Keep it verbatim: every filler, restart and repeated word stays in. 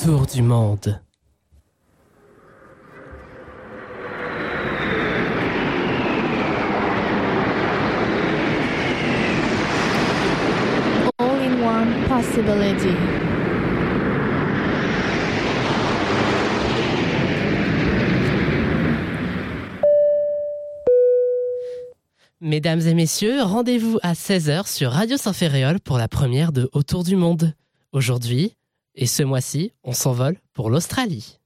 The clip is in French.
Autour du monde. All in one possibility. Mesdames et messieurs, rendez-vous à seize heures sur Radio Saint-Ferréol pour la première de Autour du monde. Aujourd'hui, et ce mois-ci, on s'envole pour l'Australie.